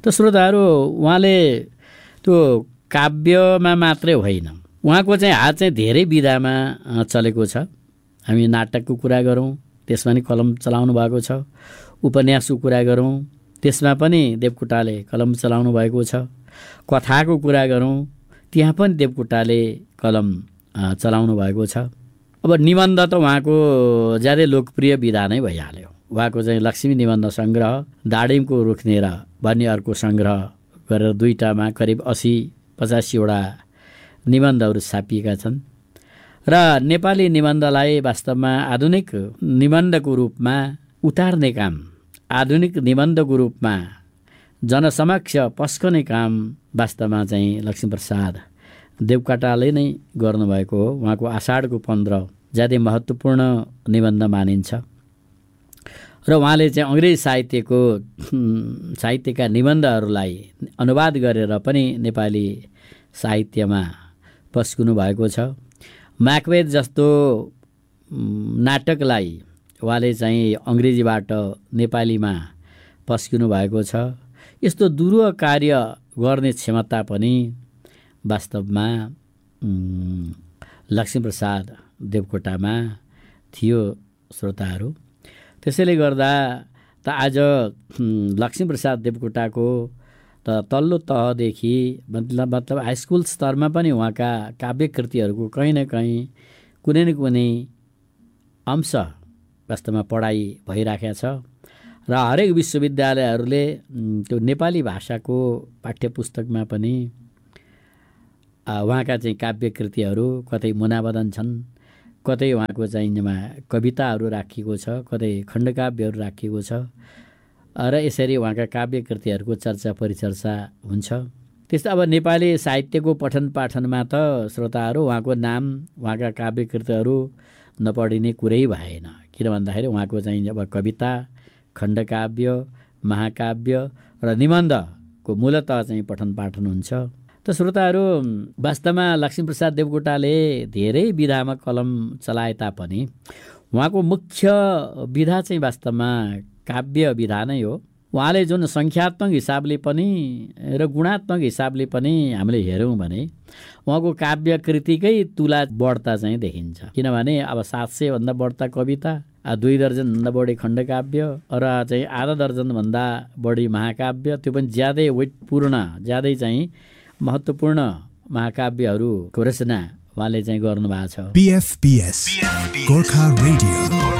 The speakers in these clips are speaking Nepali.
त श्रोताहरू उहाँले त्यो काव्यमा मात्रै होइन, उहाँको चाहिँ हात चाहिँ धेरै विधामा चलेको छ। हामी नाटकको कुरा गरौँ, त्यसमा नि कलम चलाउनु भएको छ। उपन्यासको कुरा गरौँ, त्यसमा पनि देवकोटाले कलम चलाउनु भएको छ। कथाको कुरा गरौँ, त्यहाँ पनि देवकोटाले कलम चलाउनु भएको छ। अब निबन्ध त उहाँको ज्यादै लोकप्रिय विधा नै भइहाल्यो। उहाँको चाहिँ लक्ष्मी निबन्ध सङ्ग्रह, दाडिमको रुखनेर भन्ने अर्को सङ्ग्रह गरेर दुईटामा करिब 80-85वटा निबन्धहरू छापिएका छन्। र नेपाली निबन्धलाई वास्तवमा आधुनिक निबन्धको रूपमा उतार्ने काम, आधुनिक निबन्धको रूपमा जनसमक्ष पस्कने काम वास्तवमा चाहिँ लक्ष्मीप्रसाद देवकोटाले नै गर्नुभएको हो। उहाँको आषाढको 15 ज्यादै महत्त्वपूर्ण निबन्ध मानिन्छ र उहाँले चाहिँ अङ्ग्रेजी साहित्यका निबन्धहरूलाई अनुवाद गरेर पनि नेपाली साहित्यमा पस्किनु भएको छ। म्याकबेथ जस्तो नाटकलाई उहाँले चाहिँ अङ्ग्रेजीबाट नेपालीमा पस्किनु भएको छ। यस्तो दुरूह कार्य गर्ने क्षमता पनि वास्तवमा लक्ष्मीप्रसाद देवकोटामा थियो श्रोताहरू। त्यसैले गर्दा त आज लक्ष्मीप्रसाद देवकोटाको त तल्लो तहदेखि मतलब हाई स्कुल स्तरमा पनि उहाँका काव्य कृतिहरूको कहीँ न कहीँ कुनै न कुनै अंश वास्तवमा पढाइ भइराखेको छ र हरेक विश्वविद्यालयहरूले त्यो नेपाली भाषाको पाठ्यपुस्तकमा पनि उहाँका चाहिँ काव्य कृतिहरू कतै मुनाबदन छन्, कतै उहाँको चाहिँ कविताहरू राखिएको छ, कतै खण्डकाव्यहरू राखिएको छ र यसरी उहाँका काव्य कृतिहरूको चर्चा परिचर्चा हुन्छ। त्यस्तो अब नेपाली साहित्यको पठन पाठनमा त श्रोताहरू उहाँको नाम, उहाँका काव्य कृतिहरू नपढिने कुरै भएन। किन भन्दाखेरि उहाँको चाहिँ अब कविता, खण्डकाव्य, महाकाव्य र निबन्धको मूलतः चाहिँ पठन पाठन हुन्छ। त श्रोताहरू वास्तवमा लक्ष्मीप्रसाद देवकोटाले धेरै विधामा कलम चलाए तापनि उहाँको मुख्य विधा चाहिँ वास्तवमा काव्य विधा नै हो। उहाँले जुन सङ्ख्यात्मक हिसाबले पनि र गुणात्मक हिसाबले पनि हामीले हेऱ्यौँ भने उहाँको काव्य कृतिकै तुला बढ्ता चाहिँ देखिन्छ। किनभने अब 700 भन्दा बढ्ता कविता, 2 दर्जनभन्दा बढी खण्डकाव्य र चाहिँ आधा दर्जनभन्दा बढी महाकाव्य, त्यो पनि ज्यादै वेटपूर्ण, ज्यादै चाहिँ महत्त्वपूर्ण महाकाव्यहरूको रचना उहाँले चाहिँ गर्नुभएको छ। PFBS Gorkha radio.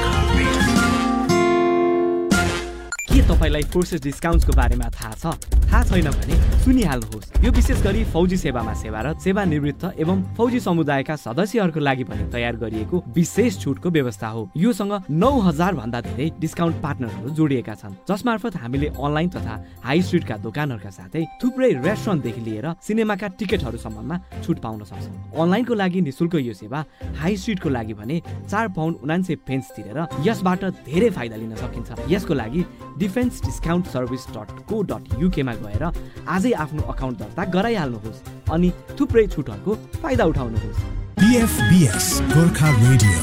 के तपाईलाई फोर्सेस डिस्काउन्ट्सको बारेमा थाहा छ? थाहा छैन भने सुनिहाल्नुहोस्। यो विशेष गरी फौजी सेवामा सेवारत, सेवानिवृत्त एवं फौजी समुदायका सदस्यहरूको लागि पनि तयार गरिएको विशेष छुटको व्यवस्था हो। योसँग 9000 भन्दा धेरै डिस्काउन्ट पार्टनरहरू जोडिएका छन्, जसमार्फत हामीले अनलाइन तथा हाई स्ट्रिटका दोकानहरूका साथै थुप्रै रेस्टुरेन्टदेखि लिएर सिनेमाका टिकटहरूसम्ममा छुट पाउन सक्छौँ। अनलाइनको लागि निशुल्क यो सेवा, हाई स्ट्रिटको लागि भने 4 पाउन्ड 79 पेन्स तिरेर यसबाट धेरै फाइदा लिन सकिन्छ। यसको लागि defensediscountservice.co.uk मा गएर आजै आफ्नो अकाउन्ट दर्ता गराइहाल्नुहोस् अनि थुप्रै छुटहरूको फाइदा उठाउनुहोस्। PFBS Gorkha radio.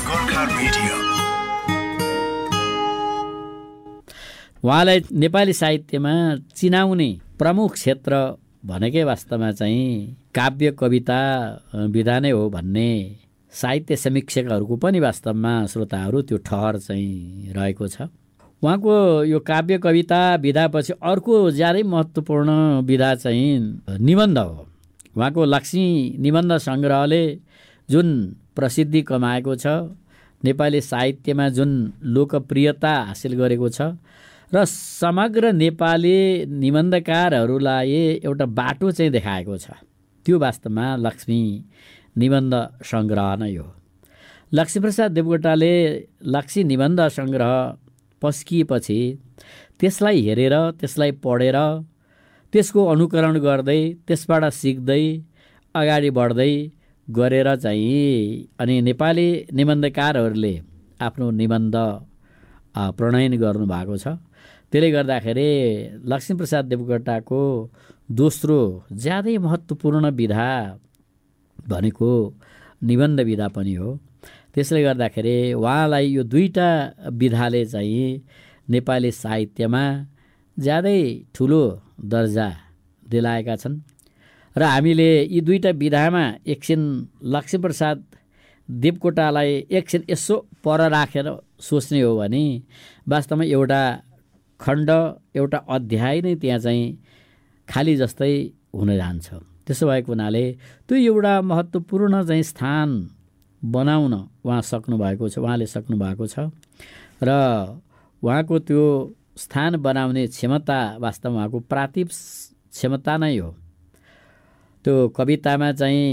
उहाँलाई नेपाली साहित्यमा चिनाउने प्रमुख क्षेत्र भनेकै वास्तवमा चाहिँ काव्य कविता विधा नै हो भन्ने साहित्य समीक्षकहरूको पनि वास्तवमा श्रोताहरू त्यो ठहर चाहिँ रहेको छ। उहाँको यो काव्य कविता विधापछि अर्को ज्यादै महत्त्वपूर्ण विधा चाहिँ निबन्ध हो। उहाँको लक्ष्मी निबन्ध सङ्ग्रहले जुन प्रसिद्धि कमाएको छ, नेपाली साहित्यमा जुन लोकप्रियता हासिल गरेको छ र समग्र नेपाली निबन्धकारहरूलाई एउटा बाटो चाहिँ देखाएको छ, त्यो वास्तवमा लक्ष्मी निबन्ध सङ्ग्रह नै हो। लक्ष्मीप्रसाद देवकोटाले लक्ष्मी निबन्ध सङ्ग्रह पस्किएपछि त्यसलाई हेरेर, त्यसलाई पढेर, त्यसको अनुकरण गर्दै, त्यसबाट सिक्दै अगाडि बढ्दै गरेर चाहिँ अनि नेपाली निबन्धकारहरूले आफ्नो निबन्ध प्रणयन गर्नुभएको छ। त्यसले गर्दाखेरि लक्ष्मीप्रसाद देवकोटाको दोस्रो ज्यादै महत्त्वपूर्ण विधा भनेको निबन्ध विधा पनि हो। त्यसले गर्दाखेरि उहाँलाई यो दुईटा विधाले चाहिँ नेपाली साहित्यमा ज्यादै ठुलो दर्जा दिलाएका छन् र हामीले यी दुईटा विधामा एकछिन लक्ष्मीप्रसाद देवकोटालाई एकछिन यसो पर राखेर सोच्ने हो भने वास्तवमा एउटा खण्ड एउटा अध्याय नै त्यहाँ चाहिँ खाली जस्तै हुन जान्छ। त्यसो भएको हुनाले त्यो एउटा महत्त्वपूर्ण चाहिँ स्थान बनाउन उहाँले सक्नु भएको छ र उहाँको त्यो स्थान बनाउने क्षमता वास्तवमा उहाँको प्रातिभ क्षमता नै हो। त्यो कवितामा चाहिँ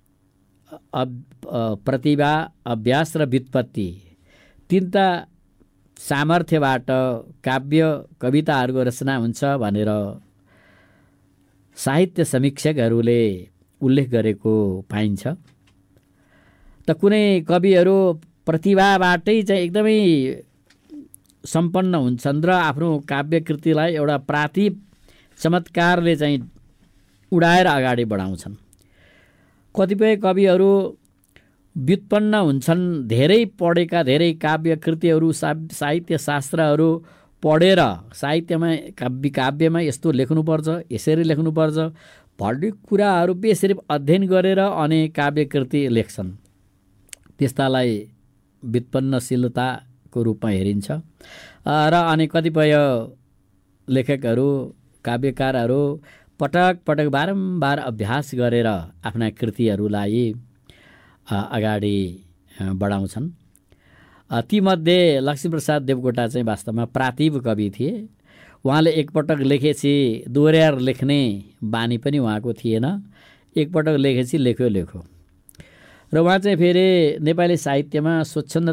प्रतिभा, अभ्यास र व्युत्पत्ति तीनटा सामर्थ्यबाट काव्य कविताहरूको रचना हुन्छ भनेर साहित्य समीक्षकहरूले उल्लेख गरेको पाइन्छ। त कुनै कविहरू प्रतिभाबाटै चाहिँ एकदमै सम्पन्न हुन्छन् र आफ्नो काव्यकृतिलाई एउटा प्रातिभ चमत्कारले चाहिँ उडाएर अगाडि बढाउँछन्। कतिपय कविहरू व्युत्पन्न हुन्छन्, धेरै पढेका, धेरै काव्यकृतिहरू साहित्य शास्त्रहरू पढेर साहित्यमा काव्यमा यस्तो लेख्नुपर्छ, यसरी लेख्नुपर्छ भन्ने कुराहरू बेसरी अध्ययन गरेर अनि काव्यकृति लेख्छन्। त्यस्तालाई व्युत्पन्नशीलताको रूपमा हेरिन्छ र अनि कतिपय लेखकहरू, काव्यकारहरू पटक पटक बारम्बार अभ्यास गरेर आफ्ना कृतिहरूलाई अगाडि बढाउँछन्। तीमध्ये लक्ष्मीप्रसाद देवकोटा चाहिँ वास्तवमा प्रातिभ कवि थिए। उहाँले एकपटक लेखेपछि दोहोऱ्याएर लेख्ने बानी पनि उहाँको थिएन। एकपटक लेखेपछि लेख्यो। र उहाँ चाहिँ फेरि नेपाली साहित्यमा स्वच्छन्द